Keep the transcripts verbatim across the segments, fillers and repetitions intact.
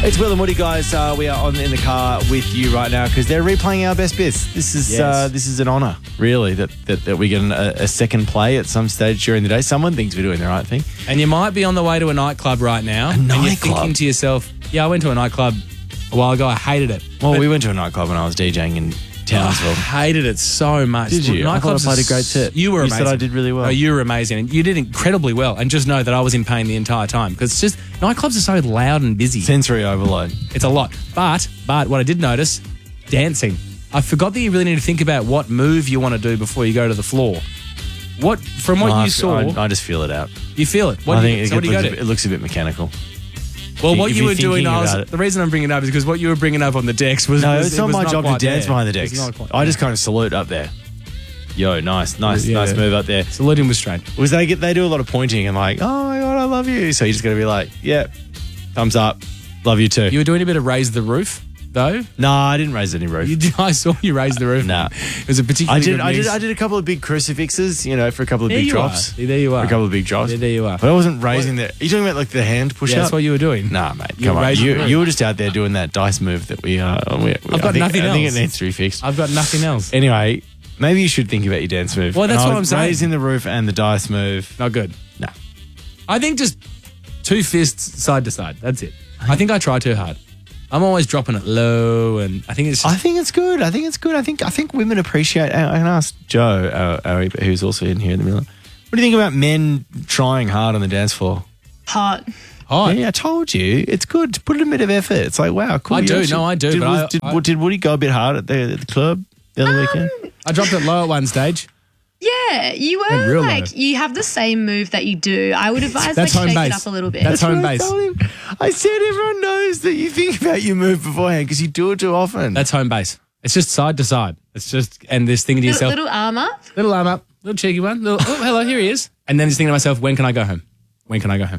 It's Will and Woody, guys. Uh, we are on in the car with you right now because they're replaying our best bits. This is Yes. uh, this is an honour, really, that, that, that we get an, a, a second play at some stage during the day. Someone thinks we're doing the right thing. And you might be on the way to a nightclub right now. A And you're nightclub? thinking to yourself, yeah, I went to a nightclub a while ago. I hated it. Well, But we went to a nightclub when I was DJing in Townsville. I hated it so much. Did you? I thought I Nightclubs played are a great set. You were You amazing. said I did really well. Oh, you were amazing. And you did incredibly well. And just know that I was in pain the entire time because it's just nightclubs are so loud and busy. Sensory overload. It's a lot. But, but what I did notice, dancing. I forgot that you really need to think about what move you want to do before you go to the floor. What, from what No, I- you saw, I, I just feel it out. you feel it. What I do think you, it, so what do you looks go a to? bit, it looks a bit mechanical. Well, If what you- you if were you're doing, thinking I was, about it. the reason I'm bringing it up is because what you were bringing up on the decks was No, was, it's it not was my job to quite dance there. behind the It was decks. not quite I there. just kind of salute up there. Yo, nice, nice, Yeah. nice move up there. Saluting was strange. Was they get they do a lot of pointing and like, oh my god, I love you. So you just got to be like, yeah, thumbs up, love you too. You were doing a bit of raise the roof, though. no, I didn't raise any roof. You did, I saw you raise the roof. Nah. It was a I particularly did, good I did, mix. I did a couple of big crucifixes, you know, for a couple of There big you drops. are. There you are. For a couple of big drops. Yeah, there you are. But I wasn't raising the. Are you talking about like the hand push Yeah, up? that's what you were doing. Nah, mate, You come were on. raising You, the roof. you were just out there doing that dice move that we. Uh, we, we I've I got think, nothing I think else. it needs to be fixed. I've got nothing else. Anyway, maybe you should think about your dance move. Well, that's And I what was I'm saying. Raising the roof and the dice move. Not good. No. I think just two fists side to side. That's it. I think I try too hard. I'm always dropping it low, and I think it's just, I think it's good. I think it's good. I think I think women appreciate. I can ask Joe, our, our, who's also in here in the middle. What do you think about men trying hard on the dance floor? Hot. hot. Yeah, I told you. It's good to put in a bit of effort. It's like, wow, cool. I You do. actually- No, I do, Did, but was- I- did, I- did Woody go a bit hard at the, at the club the other weekend? I dropped it low at one stage. Yeah, you And were real like, low. you have the same move that you do. I would advise like That's home shake base. it up a little bit. That's home what I base. told him. I said everyone knows that you think about your move beforehand because you do it too often. That's home base. It's just side to side. It's just, and this thing to little, yourself, little arm up. little arm up, little cheeky one. Little, oh, hello, here he is. And then just thinking to myself, when can I go home? When can I go home?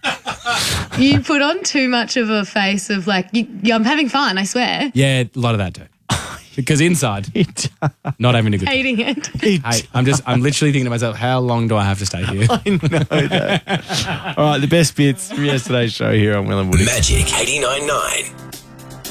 You put on too much of a face of like, you, yeah, I'm having fun, I swear. Yeah, a lot of that too. Because inside, It- not having a good time. Hating it. it- Hey, I'm just, I'm literally thinking to myself, how long do I have to stay here? I know that. All right, the best bits from yesterday's show here on Will and Woody. Magic eighty-nine point nine.